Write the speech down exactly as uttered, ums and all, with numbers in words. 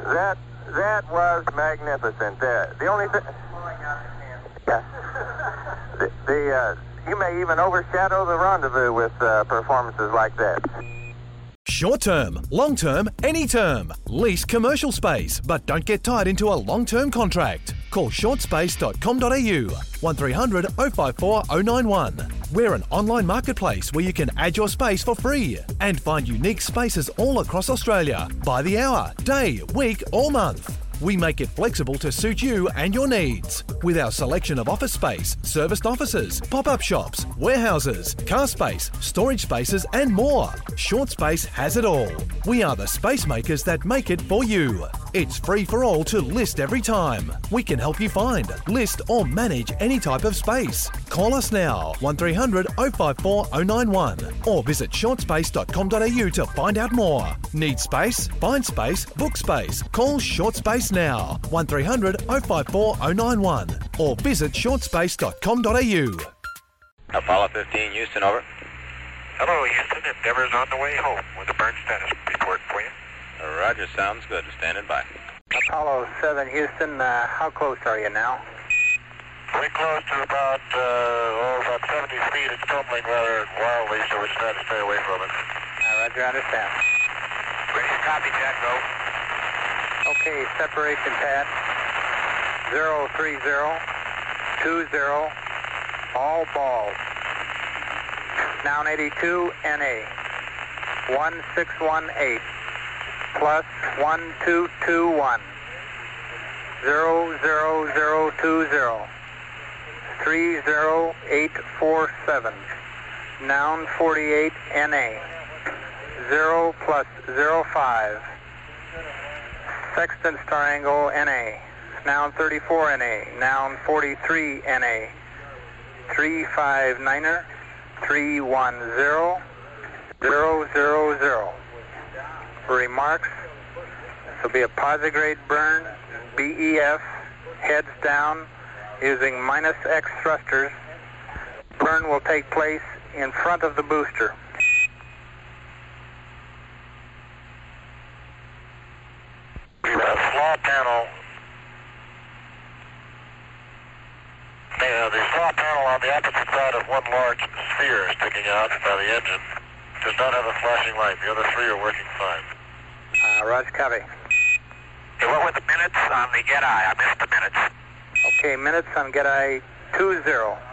That that was magnificent. Uh, the only thing, yeah, the, the uh, you may even overshadow the rendezvous with uh, performances like that. Short term, long term, any term. Lease commercial space, but don't get tied into a long term contract. Call short space dot com dot a u one three hundred oh five four oh nine one. We're an online marketplace where you can add your space for free and find unique spaces all across Australia by the hour, day, week, or month. We make it flexible to suit you and your needs. With our selection of office space, serviced offices, pop-up shops, warehouses, car space, storage spaces, and more. Short Space has it all. We are the space makers that make it for you. It's free for all to list every time. We can help you find, list, or manage any type of space. Call us now, one three hundred oh five four oh nine one, or visit short space dot com dot a u to find out more. Need space? Find space, book space. Call Short Space now, one three hundred oh five four oh nine one, or visit short space dot com dot a u. Apollo fifteen, Houston, over. Hello, Houston. Endeavor's on the way home with a burn status report for you. Roger, sounds good. Standing by. Apollo seven, Houston. Uh, how close are you now? We're close to about, uh, oh, about seventy feet. It's tumbling rather wildly, so we're trying to stay away from it. Uh, Roger, understand. Ready to copy, Jack, go. Okay, separation pad. zero three zero two zero, all balls. Noun eighty-two, N A. one six one eight. Plus one two two one. zero zero zero two zero. three zero eight four seven. Noun forty-eight, N A. zero plus zero five. Sextant star angle, N A. Noun thirty-four, N A. Noun forty-three, N A. three five niner, three one zero, zero zero zero. Remarks: this will be a posigrade burn, B E F, heads down, using minus X thrusters. Burn will take place in front of the booster. The slaw panel, the, the slaw panel on the opposite side of one large sphere sticking out by the engine does not have a flashing light. The other three are working fine. Uh, Roger, copy. Hey, what were the minutes on the Get Eye? I missed the minutes. Okay, minutes on Get Eye two zero.